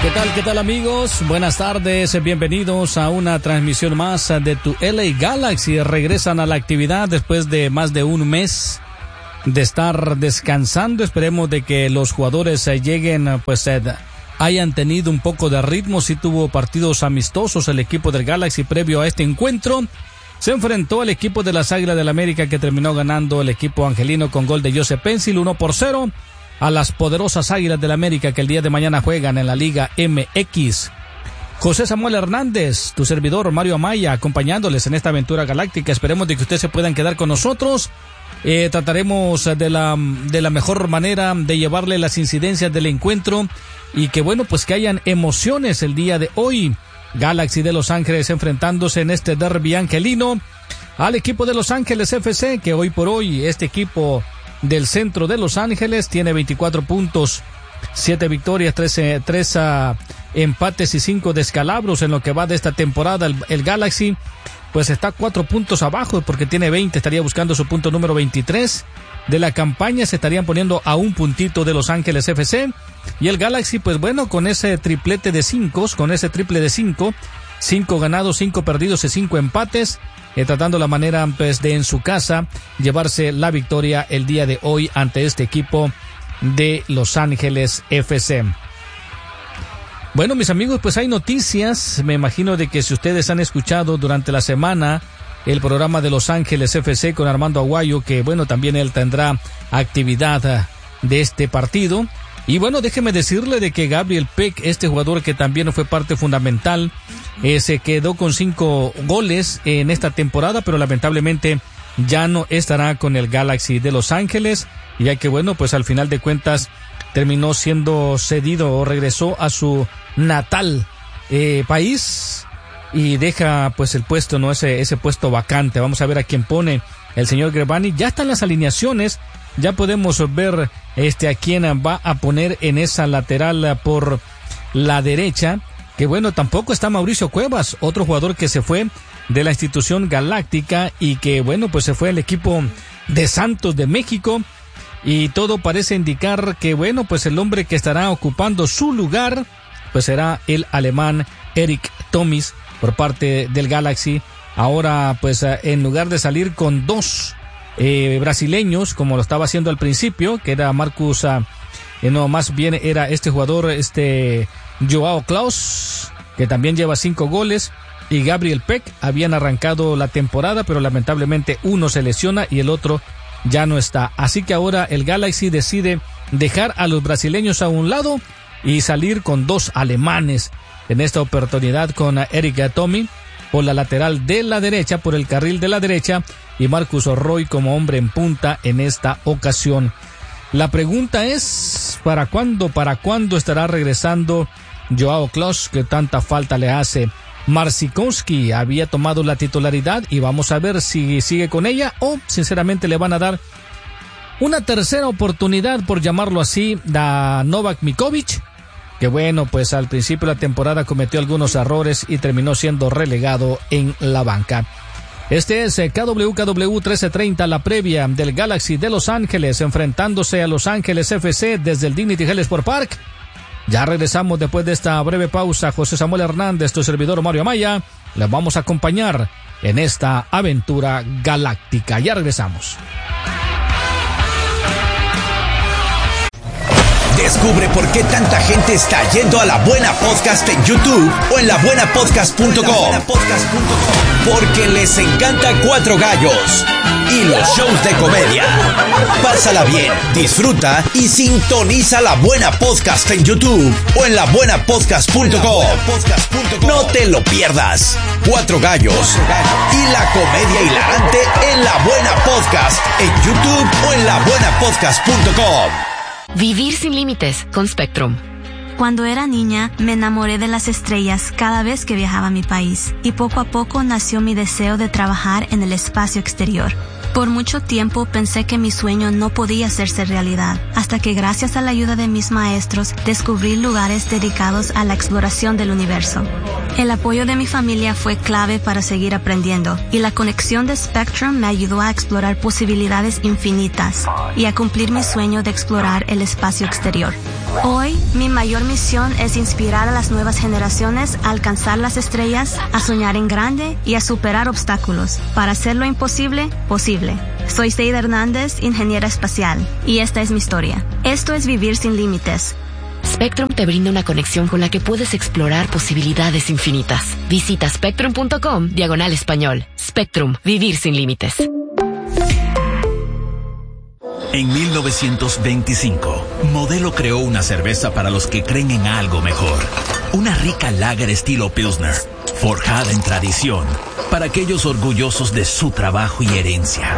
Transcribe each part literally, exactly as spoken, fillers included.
¿Qué tal, qué tal amigos? Buenas tardes, bienvenidos a una transmisión más de tu L A Galaxy. Regresan a la actividad después de más de un mes de estar descansando. Esperemos de que los jugadores lleguen, pues hayan tenido un poco de ritmo. Sí tuvo partidos amistosos el equipo del Galaxy previo a este encuentro. Se enfrentó al equipo de las Águilas del América, que terminó ganando el equipo angelino con gol de Joseph Pencil, uno por cero. A las poderosas Águilas del América, que el día de mañana juegan en la Liga M X. José Samuel Hernández, tu servidor Mario Amaya, acompañándoles en esta aventura galáctica. Esperemos de que ustedes se puedan quedar con nosotros. Eh, trataremos de la, de la mejor manera de llevarle las incidencias del encuentro y que bueno, pues que hayan emociones el día de hoy. Galaxy de Los Ángeles enfrentándose en este derbi angelino al equipo de Los Ángeles F C, que hoy por hoy este equipo del centro de Los Ángeles tiene veinticuatro puntos, siete victorias, trece, tres uh, empates y cinco descalabros en lo que va de esta temporada. El, el Galaxy pues está cuatro puntos abajo porque tiene veinte, estaría buscando su punto número veintitrés de la campaña. Se estarían poniendo a un puntito de Los Ángeles F C, y el Galaxy pues bueno, con ese triplete de cinco, con ese triple de cinco, cinco ganados, cinco perdidos y cinco empates, Eh, tratando la manera pues de en su casa llevarse la victoria el día de hoy ante este equipo de Los Ángeles F C. Bueno, mis amigos, pues hay noticias. Me imagino de que si ustedes han escuchado durante la semana el programa de Los Ángeles F C con Armando Aguayo, que bueno, también él tendrá actividad de este partido. Y bueno, déjeme decirle de que Gabriel Peck, este jugador que también fue parte fundamental, eh, se quedó con cinco goles en esta temporada, pero lamentablemente ya no estará con el Galaxy de Los Ángeles, ya que bueno, pues al final de cuentas terminó siendo cedido o regresó a su natal eh, país y deja pues el puesto, no ese, ese puesto vacante. Vamos a ver a quién pone el señor Grebani. Ya están las alineaciones. Ya podemos ver este a quién va a poner en esa lateral por la derecha. Que bueno, tampoco está Mauricio Cuevas, otro jugador que se fue de la institución galáctica y que bueno, pues se fue al equipo de Santos de México. Y todo parece indicar que bueno, pues el hombre que estará ocupando su lugar pues será el alemán Erik Thomas por parte del Galaxy. Ahora pues en lugar de salir con dos Eh, brasileños, como lo estaba haciendo al principio, que era Marcus, uh, eh, no, más bien era este jugador, este Joao Klaus, que también lleva cinco goles, y Gabriel Peck. Habían arrancado la temporada, pero lamentablemente uno se lesiona y el otro ya no está. Así que ahora el Galaxy decide dejar a los brasileños a un lado y salir con dos alemanes. En esta oportunidad con Erik Thomas por la lateral de la derecha, por el carril de la derecha, y Marcus Roy como hombre en punta en esta ocasión. La pregunta es, ¿para cuándo, para cuándo estará regresando Joao Klaus, que tanta falta le hace? Marcinkowski había tomado la titularidad y vamos a ver si sigue con ella o sinceramente le van a dar una tercera oportunidad, por llamarlo así, a Novak Mikovic, que bueno, pues al principio de la temporada cometió algunos errores y terminó siendo relegado en la banca. Este es K W K W trece treinta, la previa del Galaxy de Los Ángeles enfrentándose a Los Ángeles F C desde el Dignity Health Sport Park. Ya regresamos después de esta breve pausa. José Samuel Hernández, tu servidor Mario Amaya, les vamos a acompañar en esta aventura galáctica. Ya regresamos. Descubre por qué tanta gente está yendo a La Buena Podcast en YouTube o en la buena podcast punto com. Porque les encanta Cuatro Gallos y los shows de comedia. Pásala bien, disfruta y sintoniza La Buena Podcast en YouTube o en la buena podcast punto com. No te lo pierdas. Cuatro Gallos y la comedia hilarante en La Buena Podcast en YouTube o en la buena podcast punto com. Vivir sin límites con Spectrum. Cuando era niña, me enamoré de las estrellas cada vez que viajaba a mi país, y poco a poco nació mi deseo de trabajar en el espacio exterior. Por mucho tiempo pensé que mi sueño no podía hacerse realidad, hasta que gracias a la ayuda de mis maestros descubrí lugares dedicados a la exploración del universo. El apoyo de mi familia fue clave para seguir aprendiendo, y la conexión de Spectrum me ayudó a explorar posibilidades infinitas y a cumplir mi sueño de explorar el espacio exterior. Hoy, mi mayor misión es inspirar a las nuevas generaciones a alcanzar las estrellas, a soñar en grande y a superar obstáculos para hacer lo imposible posible. Soy Seida Hernández, ingeniera espacial, y esta es mi historia. Esto es Vivir sin Límites. Spectrum te brinda una conexión con la que puedes explorar posibilidades infinitas. Visita spectrum punto com diagonal español. Spectrum, vivir sin límites. En mil novecientos veinticinco, Modelo creó una cerveza para los que creen en algo mejor. Una rica lager estilo Pilsner, forjada en tradición, para aquellos orgullosos de su trabajo y herencia.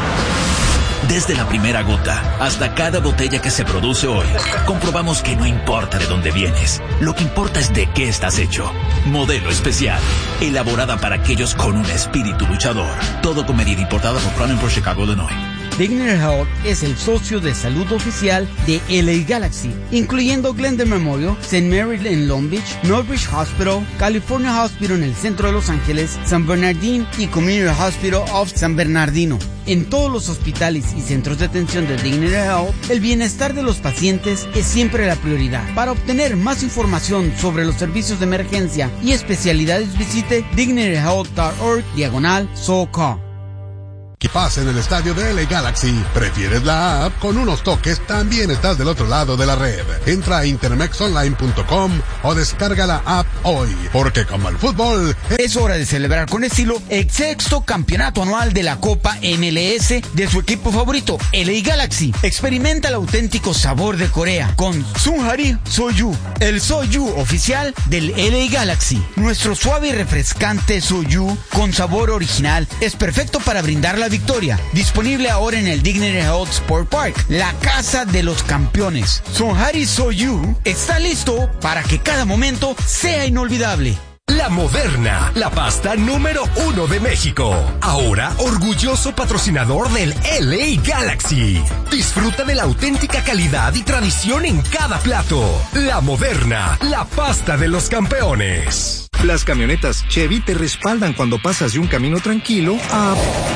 Desde la primera gota hasta cada botella que se produce hoy, comprobamos que no importa de dónde vienes, lo que importa es de qué estás hecho. Modelo especial, elaborada para aquellos con un espíritu luchador. Todo con medida, importada por Crown Imports, Chicago, Illinois. Dignity Health es el socio de salud oficial de L A Galaxy, incluyendo Glendale Memorial, Saint Mary en Long Beach, Northbridge Hospital, California Hospital en el centro de Los Ángeles, San Bernardino y Community Hospital of San Bernardino. En todos los hospitales y centros de atención de Dignity Health, el bienestar de los pacientes es siempre la prioridad. Para obtener más información sobre los servicios de emergencia y especialidades, visite dignityhealth punto org diagonal SoCal. ¿Qué pasa en el estadio de L A Galaxy? ¿Prefieres la app? Con unos toques también estás del otro lado de la red. Entra a intermex online punto com o descarga la app hoy, porque como el fútbol... Es hora de celebrar con estilo el sexto campeonato anual de la Copa M L S de su equipo favorito, L A Galaxy. Experimenta el auténtico sabor de Corea con Sunhari Soju, el Soju oficial del L A Galaxy. Nuestro suave y refrescante Soju con sabor original es perfecto para brindar la victoria. Disponible ahora en el Dignity Health Sport Park, la casa de los campeones. Sunhari Soju está listo para que cada momento sea inolvidable. La Moderna, la pasta número uno de México. Ahora orgulloso patrocinador del L A Galaxy. Disfruta de la auténtica calidad y tradición en cada plato. La Moderna, la pasta de los campeones. Las camionetas Chevy te respaldan cuando pasas de un camino tranquilo a...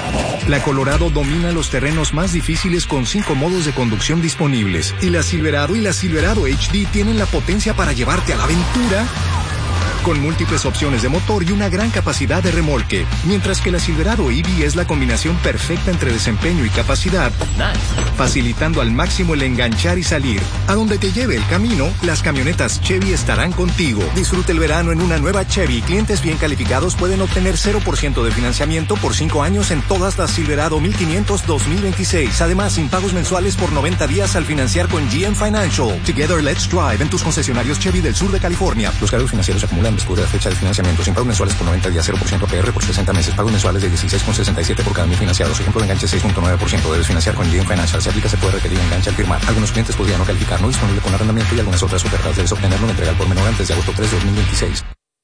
La Colorado domina los terrenos más difíciles con cinco modos de conducción disponibles. Y la Silverado y la Silverado H D tienen la potencia para llevarte a la aventura con múltiples opciones de motor y una gran capacidad de remolque. Mientras que la Silverado E V es la combinación perfecta entre desempeño y capacidad, facilitando al máximo el enganchar y salir. A donde te lleve el camino, las camionetas Chevy estarán contigo. Disfruta el verano en una nueva Chevy. Clientes bien calificados pueden obtener cero por ciento de financiamiento por cinco años en todas las Silverado mil quinientos dos mil veintiséis. Además, sin pagos mensuales por noventa días al financiar con G M Financial. Together, let's drive en tus concesionarios Chevy del sur de California. Los cargos financieros se acumulan después de la fecha de financiamiento. Sin pagos mensuales por noventa días, cero por ciento A P R por sesenta meses. Pagos mensuales de dieciséis con sesenta y siete por cada mil financiados. Ejemplo de enganche seis punto nueve por ciento. Debes financiar con G M Financial. Se aplica, se puede requerir enganche al firmar. Algunos clientes podrían no calificar. No disponible con arrendamiento y algunas otras ofertas. Debes obtenerlo en entrega por menor antes de agosto tres de dos mil veintiséis.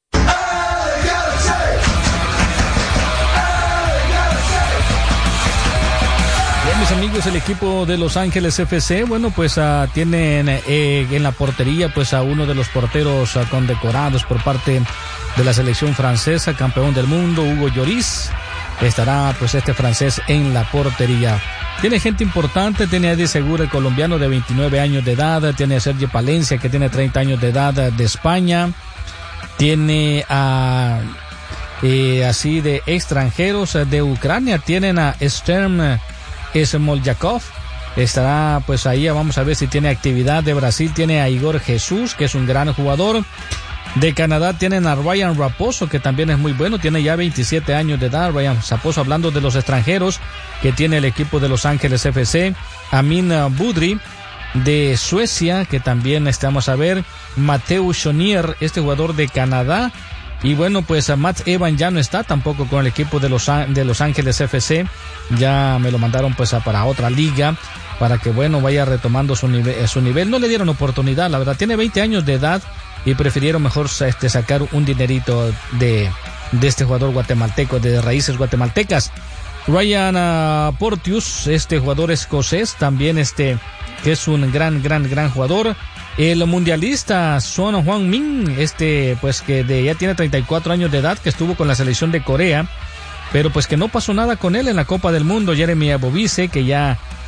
Mis amigos, el equipo de Los Ángeles F C, bueno, pues uh, tienen eh, en la portería pues a uno de los porteros uh, condecorados por parte de la selección francesa, campeón del mundo, Hugo Lloris. Estará pues este francés en la portería. Tiene gente importante, tiene a Eddie Segura, el colombiano de veintinueve años de edad, tiene a Sergio Palencia, que tiene treinta años de edad, de España, tiene a eh, así de extranjeros de Ucrania, tienen a Sturm Smoljakov, estará pues ahí, vamos a ver si tiene actividad. De Brasil tiene a Igor Jesús, que es un gran jugador. De Canadá tienen a Ryan Raposo, que también es muy bueno, tiene ya veintisiete años de edad. Ryan Raposo, hablando de los extranjeros que tiene el equipo de Los Ángeles F C. Amin Budry de Suecia, que también estamos a ver. Mateusz Chonier, este jugador de Canadá. Y bueno, pues a Matt Evan ya no está tampoco con el equipo de los, de Los Ángeles F C. Ya me lo mandaron pues a, para otra liga, para que bueno vaya retomando su nivel, su nivel. No le dieron oportunidad, la verdad. Tiene veinte años de edad y prefirieron mejor este, sacar un dinerito de, de este jugador guatemalteco, de raíces guatemaltecas. Ryan uh, Porteous, este jugador escocés, también este, que es un gran, gran, gran jugador. El mundialista Son Heung-min, este, pues que de, ya tiene treinta y cuatro años de edad, que estuvo con la selección de Corea, pero pues que no pasó nada con él en la Copa del Mundo. Jeremy Bobise, que ya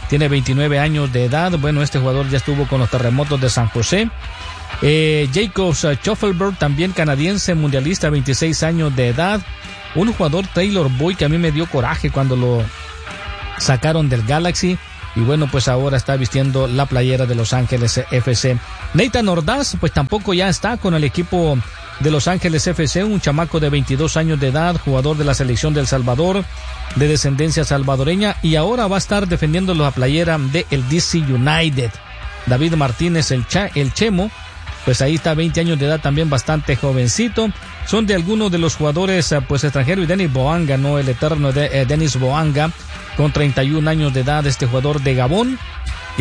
tiene veintinueve años de edad. Bueno, este jugador ya estuvo con los Terremotos de San José. Eh, Jacobs Schoffelberg, también canadiense, mundialista, veintiséis años de edad. Un jugador, Taylor Boyd, que a mí me dio coraje cuando lo sacaron del Galaxy. Y bueno, pues ahora está vistiendo la playera de Los Ángeles F C. Nathan Ordaz, pues tampoco ya está con el equipo de Los Ángeles F C, un chamaco de veintidós años de edad, jugador de la selección de El Salvador, de descendencia salvadoreña, y ahora va a estar defendiendo la playera de el D C United. David Martínez, el, cha, el Chemo, pues ahí está, veinte años de edad, también bastante jovencito. Son de algunos de los jugadores pues extranjeros. Y Denis Boanga, no el eterno de, eh, Denis Boanga, con treinta y un años de edad, este jugador de Gabón.